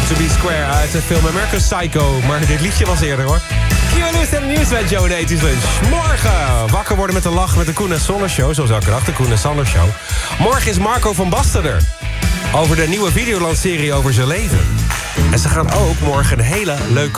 to be square uit de film American Psycho. Maar dit liedje was eerder, hoor. Q&A's en nieuws met Joe en de 80's Lunch. Morgen wakker worden met een lach met de Koen en Sander Show. Zoals elke dag, de Koen en Sander Show. Morgen is Marco van Basten er. Over de nieuwe Videoland-serie over zijn leven. En ze gaan ook morgen een hele leuke